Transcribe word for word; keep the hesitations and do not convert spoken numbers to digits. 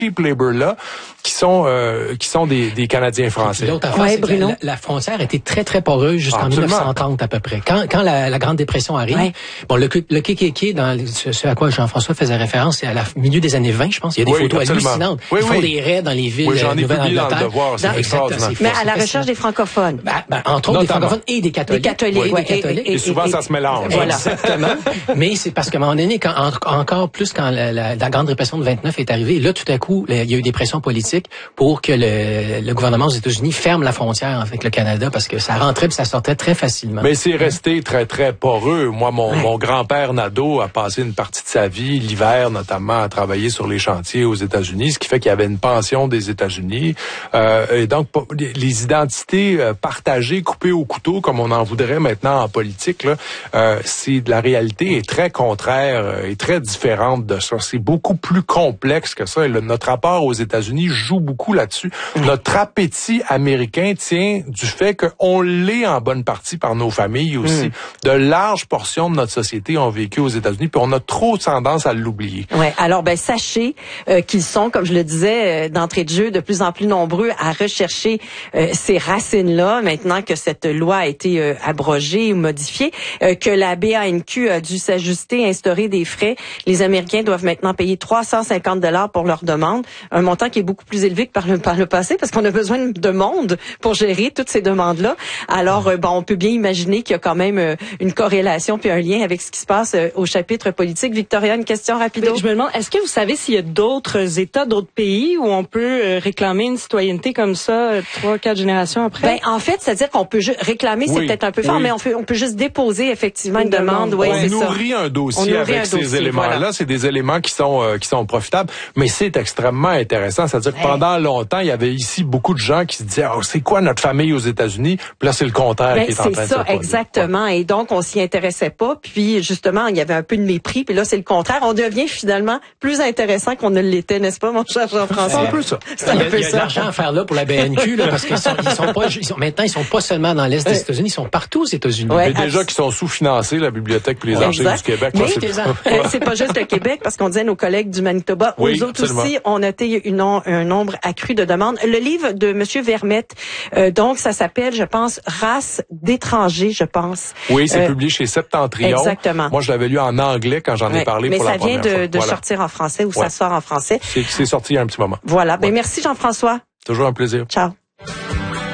cheap labor-là qui sont euh, qui sont des, des Canadiens français. L'autre affaire, ouais, c'est Bruno. que la, la frontière était très, très poreuse jusqu'en Absolument. dix-neuf cent trente à peu près. Quand, quand la, la Grande Dépression arrive, ouais. bon, le, le K K K, dans ce, ce à quoi Jean-François faisait référence, c'est à la milieu des années vingt, je pense. Il y a des oui, photos absolument. hallucinantes. Oui, Ils font oui. des raids dans les villes oui, j'en ai publié dans le Nouvelle-Angleterre. Devoir, c'est Dans- extraordinaire. exact, c'est Mais à la fascinant. recherche des francophones. Ben, ben, entre autres, des Notamment. francophones et des catholiques. Des catholiques, Oui, ouais, des catholiques. Et souvent, ça se mélange. Voilà. Exactement. Mais c'est parce qu'à un moment donné, quand, en, encore plus quand la, la, la Grande Dépression de vingt-neuf est arrivée, là, tout à coup, il y a eu des pressions politiques pour que le, le gouvernement aux États-Unis ferme la frontière avec le Canada parce que ça rentrait et ça sortait très facilement. Mais c'est resté très, très poreux. Moi, mon, mon grand-père Nadeau a passé une partie de sa vie, l'hiver notamment, à travailler sur les chantiers aux États-Unis, ce qui fait qu'il y avait une pension des États-Unis. Euh, et donc, les identités partagées, coupées au couteau, comme on en voudrait maintenant en politique, là, euh, c'est de la réalité est très contraire et très différente de ça. C'est beaucoup plus complexe que ça. Et le, notre rapport aux États-Unis joue beaucoup là-dessus. Mmh. Notre appétit américain tient du fait qu'on l'est en bonne partie par nos familles aussi. Mmh. De larges portions de notre société ont vécu aux États-Unis, puis on a trop tendance à l'oublier. Ouais. Alors, ben sachez euh, qu'ils sont, comme je le disais, euh, d'entrée de jeu, de plus en plus nombreux à rechercher euh, ces racines-là. Maintenant que cette loi a été euh, abrogée ou modifiée, euh, que la B A N Q a dû s'ajuster, instaurer des frais. Les Américains doivent maintenant payer trois cent cinquante dollars pour leur demande, un montant qui est beaucoup plus élevé que par le, par le passé, parce qu'on a besoin de monde pour gérer toutes ces demandes-là. Alors, euh, bon, on peut bien imaginer qu'il y a quand même euh, une corrélation puis un lien avec ce qui se passe euh, au chapitre politique. Victoria, une question rapide. Je me demande, est-ce que vous savez s'il y a d'autres États, d'autres pays où on peut euh, réclamer une citoyenneté comme ça euh, trois, quatre générations après? Ben, en fait, c'est-à-dire qu'on peut ju- réclamer, oui, c'est peut-être un peu fort, oui. mais on peut, on peut juste déposer effectivement une, Une demande. demande. Oui, on c'est ça. nourrit un dossier On nourrit avec un ces dossier, éléments-là. voilà. C'est des éléments qui sont euh, qui sont profitables, mais c'est extrêmement intéressant. C'est-à-dire que Ouais. pendant longtemps, il y avait ici beaucoup de gens qui se disaient oh, c'est quoi notre famille aux États-Unis? Puis là, c'est le contraire Ben, qui est en c'est train de se ça, produire. exactement. Et donc, on s'y intéressait pas. Puis, justement, il y avait un peu de mépris. Puis là, c'est le contraire. On devient finalement plus intéressant qu'on ne l'était, n'est-ce pas, mon cher Jean-François? C'est un peu ça. C'est un Il y a, peu il y a de ça. l'argent à faire là pour la B N Q là, parce qu'ils sont, ils sont pas, ils sont, maintenant ils sont pas seulement dans l'est des États-Unis, ils sont partout aux États-Unis. Ouais. Mais déjà qu'ils sont sous-financés, la Bibliothèque et les Exact. Archives du Québec. Mais ça, c'est- euh, c'est pas juste le Québec, parce qu'on disait nos collègues du Manitoba. Oui, Aux autres absolument. aussi, on noté une, un nombre accru de demandes. Le livre de Monsieur Vermette, euh, donc, ça s'appelle, je pense, Race d'étrangers, je pense. Oui, c'est Euh, publié chez Septentrion. exactement. Moi, je l'avais lu en anglais quand j'en ai Ouais. parlé Mais pour ça la première vient de, fois. de Voilà. sortir en français ou Ouais. ça sort en français. C'est c'est sorti il y a un petit moment. Voilà. Ben, Ouais. merci Jean-François. Toujours un plaisir. Ciao.